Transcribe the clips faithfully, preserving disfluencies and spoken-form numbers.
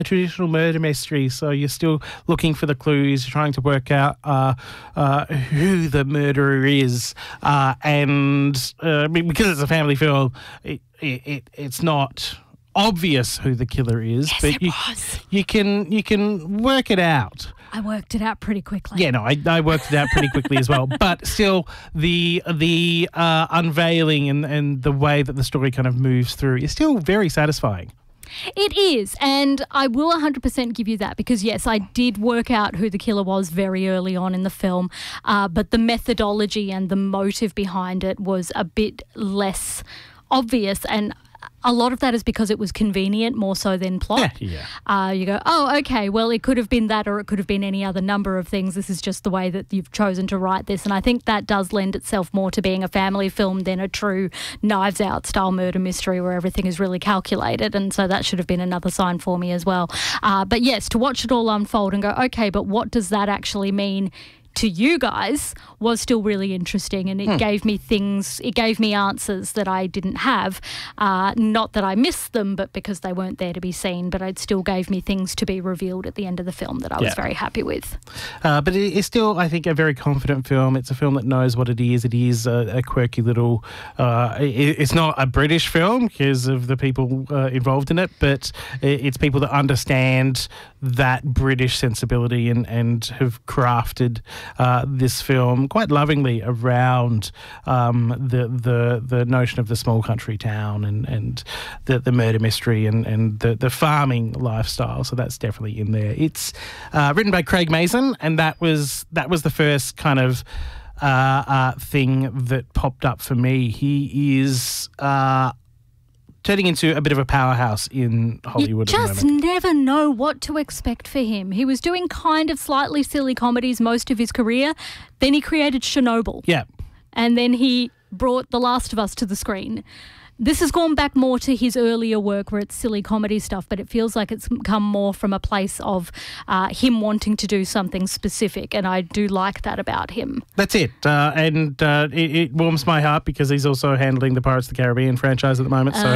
a traditional murder mystery, so you're still looking for the clues, you're trying to work out uh, uh, who the murderer is, uh, and uh, because it's a family film, it, it, it it's not obvious who the killer is, yes, but it you, was. you can you can work it out. I worked it out pretty quickly. Yeah, no, I, I worked it out pretty quickly as well. But still, the the uh, unveiling and, and the way that the story kind of moves through is still very satisfying. It is, and I will one hundred percent give you that because, yes, I did work out who the killer was very early on in the film, uh, but the methodology and the motive behind it was a bit less obvious, and a lot of that is because it was convenient more so than plot. Yeah. Uh, you go, oh, okay, well, it could have been that or it could have been any other number of things. This is just the way that you've chosen to write this. And I think that does lend itself more to being a family film than a true Knives Out style murder mystery where everything is really calculated. And so that should have been another sign for me as well. Uh, but yes, to watch it all unfold and go, okay, but what does that actually mean to you guys was still really interesting, and it hmm. gave me things, it gave me answers that I didn't have. Uh, not that I missed them, but because they weren't there to be seen, but it still gave me things to be revealed at the end of the film that I was yeah. very happy with. Uh, but it is still, I think, a very confident film. It's a film that knows what it is. It is a, a quirky little, uh, it, it's not a British film because of the people uh, involved in it, but it's people that understand that British sensibility and, and have crafted Uh, this film quite lovingly around um, the the the notion of the small country town and and the, the murder mystery and and the, the farming lifestyle. So that's definitely in there. It's uh, written by Craig Mazin, and that was that was the first kind of uh, uh, thing that popped up for me. He is Uh, turning into a bit of a powerhouse in Hollywood you at the just moment. never know what to expect for him. He was doing kind of slightly silly comedies most of his career. Then he created Chernobyl. Yeah. And then he brought The Last of Us to the screen. This has gone back more to his earlier work where it's silly comedy stuff, but it feels like it's come more from a place of uh, him wanting to do something specific, and I do like that about him. That's it. Uh, and uh, it, it warms my heart because he's also handling the Pirates of the Caribbean franchise at the moment. So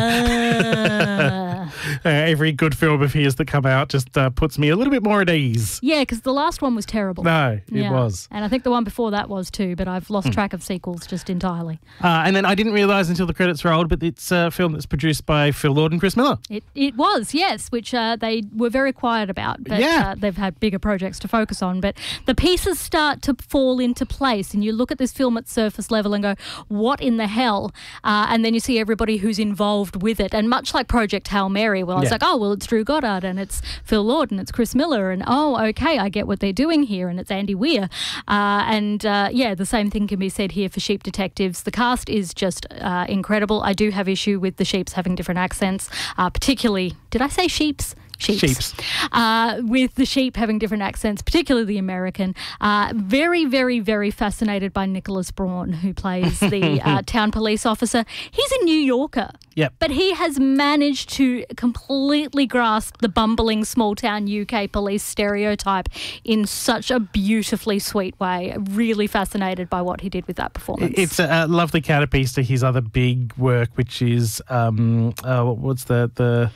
Uh. uh, every good film of his that come out just uh, puts me a little bit more at ease. Yeah, because the last one was terrible. No, it yeah. was. And I think the one before that was too, but I've lost mm. track of sequels just entirely. Uh, and then I didn't realise until the credits rolled, but it's a film that's produced by Phil Lord and Chris Miller. It it was, yes, which uh, they were very quiet about, but yeah. uh, they've had bigger projects to focus on. But the pieces start to fall into place, and you look at this film at surface level and go, what in the hell? Uh, and then you see everybody who's involved with it. And much like Project Hail Mary, well, I was yeah. like, oh, well, it's Drew Goddard, and it's Phil Lord, and it's Chris Miller, and oh, okay, I get what they're doing here, and it's Andy Weir. Uh, and uh, yeah, the same thing can be said here for Sheep Detectives. The cast is just uh, incredible. I do have issue with the sheeps having different accents, uh, particularly, did I say sheeps? Sheeps. Sheeps. Uh, with the sheep having different accents, particularly the American. Uh, very, very, very fascinated by Nicholas Braun, who plays the uh, town police officer. He's a New Yorker. Yep. But he has managed to completely grasp the bumbling small-town U K police stereotype in such a beautifully sweet way. Really fascinated by what he did with that performance. It's a lovely counterpiece to his other big work, which is, um, uh, what's the... the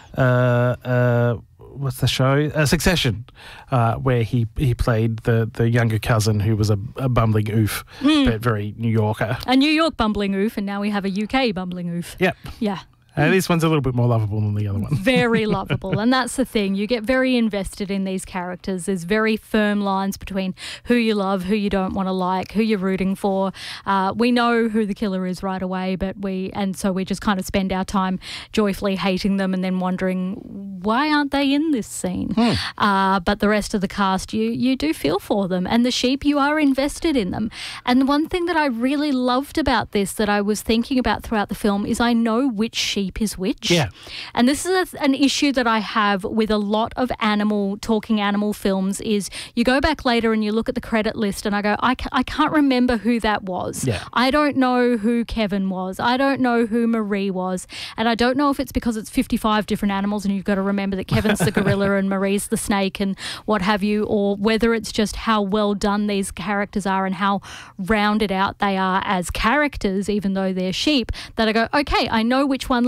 Uh, uh, what's the show? Uh, Succession, uh, where he, he played the, the younger cousin who was a, a bumbling oof, mm. but very New Yorker. A New York bumbling oof, and now we have a U K bumbling oof. Yep. Yeah. Uh, this one's a little bit more lovable than the other one. Very lovable. And that's the thing. You get very invested in these characters. There's very firm lines between who you love, who you don't want to like, who you're rooting for. Uh, we know who the killer is right away, but we, and so we just kind of spend our time joyfully hating them and then wondering, why aren't they in this scene? Hmm. Uh, but the rest of the cast, you, you do feel for them. And the sheep, you are invested in them. And one thing that I really loved about this that I was thinking about throughout the film is I know which sheep is which. Yeah. And this is a, an issue that I have with a lot of animal, talking animal films is you go back later and you look at the credit list and I go, I, ca- I can't remember who that was. Yeah. I don't know who Kevin was. I don't know who Marie was. And I don't know if it's because it's fifty-five different animals and you've got to remember that Kevin's the gorilla and Marie's the snake and what have you, or whether it's just how well done these characters are and how rounded out they are as characters, even though they're sheep, that I go, okay, I know which one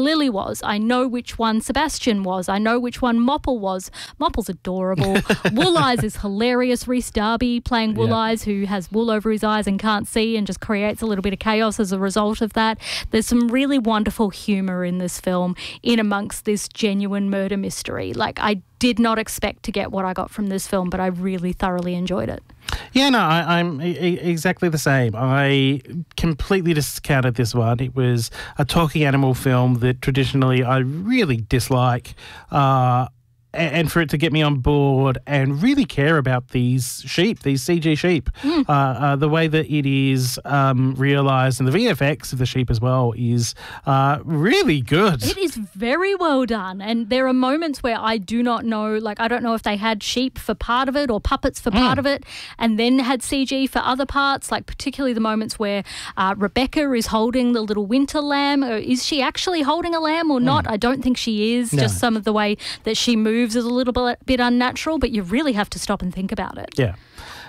Lily was. I know which one Sebastian was. I know which one Mopple was. Mopple's adorable. Wool Eyes is hilarious. Rhys Darby playing Wool Yeah. Eyes, who has wool over his eyes and can't see and just creates a little bit of chaos as a result of that. There's some really wonderful humour in this film in amongst this genuine murder mystery. Like, I did not expect to get what I got from this film, but I really thoroughly enjoyed it. Yeah, no, I, I'm e- e- exactly the same. I completely discounted this one. It was a talking animal film that traditionally I really dislike. Uh, and for it to get me on board and really care about these sheep, these C G sheep, mm. uh, uh, the way that it is um, realised, and the V F X of the sheep as well is uh, really good. It is very well done. And there are moments where I do not know, like, I don't know if they had sheep for part of it or puppets for mm. part of it and then had C G for other parts, like particularly the moments where uh, Rebecca is holding the little winter lamb. Or is she actually holding a lamb or not? Mm. I don't think she is. No. Just some of the way that she moves is a little bit, bit unnatural, but you really have to stop and think about it. Yeah.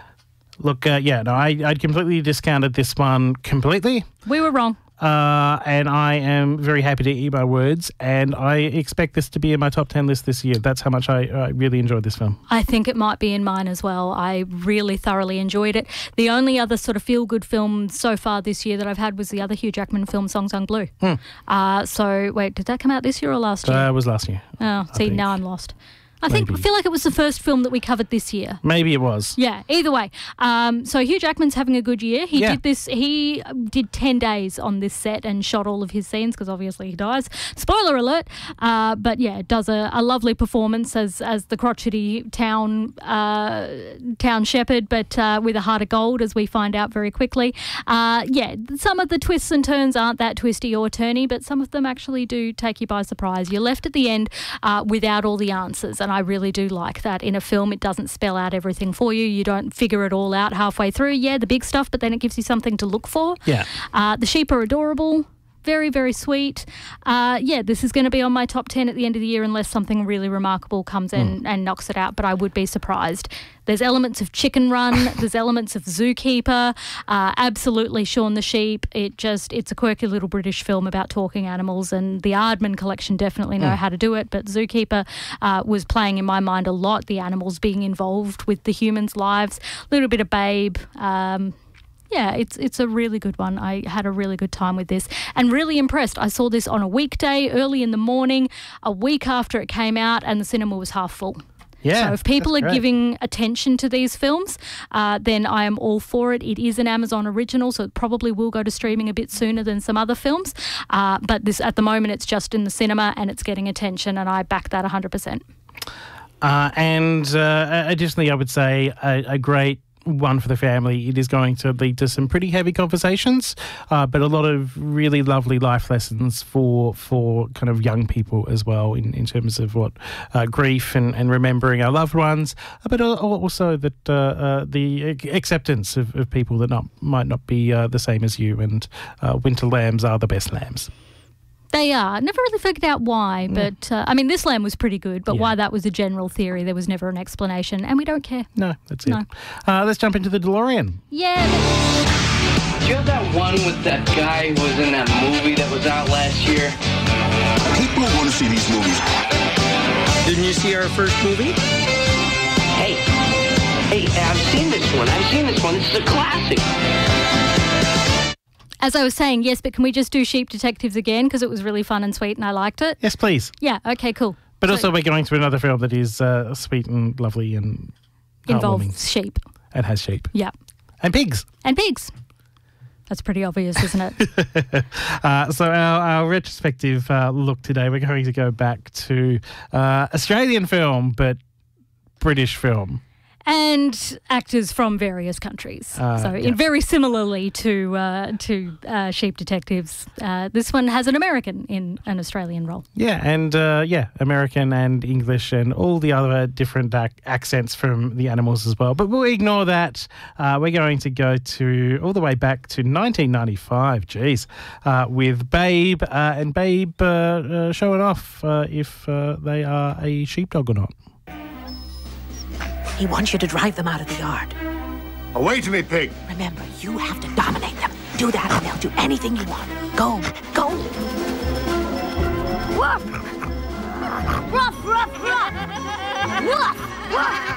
Look, uh, yeah, no, I, I'd completely discounted this one completely. We were wrong. Uh, and I am very happy to eat my words, and I expect this to be in my top ten list this year. That's how much I, I really enjoyed this film. I think it might be in mine as well. I really thoroughly enjoyed it. The only other sort of feel-good film so far this year that I've had was the other Hugh Jackman film, Song Sung Blue. Hmm. Uh, so, wait, did that come out this year or last year? Uh, it was last year. Oh, I see, think. now I'm lost. I think Maybe. I feel like it was the first film that we covered this year. Maybe it was. Yeah, either way. Um, so Hugh Jackman's having a good year. He yeah. did this. He did ten days on this set and shot all of his scenes because obviously he dies. Spoiler alert. Uh, but yeah, does a, a lovely performance as as the crotchety town uh, town shepherd, but uh, with a heart of gold, as we find out very quickly. Uh, yeah, some of the twists and turns aren't that twisty or turny, but some of them actually do take you by surprise. You're left at the end uh, without all the answers. And I really do like that. In a film, it doesn't spell out everything for you. You don't figure it all out halfway through. Yeah, the big stuff, but then it gives you something to look for. Yeah. Uh, the sheep are adorable. Very, very sweet. Uh, yeah, this is going to be on my top ten at the end of the year unless something really remarkable comes in mm. and knocks it out, but I would be surprised. There's elements of Chicken Run. There's elements of Zookeeper. Uh, absolutely Shaun the Sheep. It just, it's a quirky little British film about talking animals, and the Aardman collection definitely know mm. how to do it, but Zookeeper uh, was playing in my mind a lot, the animals being involved with the humans' lives. A little bit of Babe. Um, Yeah, it's it's a really good one. I had a really good time with this and really impressed. I saw this on a weekday, early in the morning, a week after it came out, and the cinema was half full. Yeah, so if people are great. giving attention to these films, uh, then I am all for it. It is an Amazon original, so it probably will go to streaming a bit sooner than some other films. Uh, but this at the moment, it's just in the cinema and it's getting attention, and I back that one hundred percent. Uh, and uh, additionally, I would say a, a great one for the family. It is going to lead to some pretty heavy conversations, uh, but a lot of really lovely life lessons for for kind of young people as well in, in terms of what uh, grief and, and remembering our loved ones, but also that uh, uh, the acceptance of, of people that not might not be uh, the same as you, and uh, winter lambs are the best lambs. They are. Never really figured out why, mm. but uh, I mean, this lamb was pretty good, but yeah. why that was a general theory, there was never an explanation, and we don't care. No, that's it. No. Uh, let's jump into the DeLorean. Yeah. Do you have that one with that guy who was in that movie that was out last year? People want to see these movies. Didn't you see our first movie? Hey, hey, I've seen this one. I've seen this one. This is a classic. As I was saying, yes, but can we just do Sheep Detectives again? Because it was really fun and sweet and I liked it. Yes, please. Yeah, okay, cool. But so also we're going to another film that is uh, sweet and lovely and involves sheep. And has sheep. Yeah. And pigs. And pigs. That's pretty obvious, isn't it? uh, so our, our retrospective uh, look today, we're going to go back to uh, Australian film, but British film. And actors from various countries. Uh, so, yeah. in very similarly to uh, to uh, Sheep Detectives, uh, this one has an American in an Australian role. Yeah, and uh, yeah, American and English and all the other different ac- accents from the animals as well. But we'll ignore that. Uh, we're going to go to all the way back to nineteen ninety-five. Geez, uh, with Babe uh, and Babe uh, uh, showing off uh, if uh, they are a sheepdog or not. He wants you to drive them out of the yard. Away to me, pig. Remember, you have to dominate them. Do that and they'll do anything you want. Go, go. Woof! Ruff, ruff, ruff! Woof! Woof!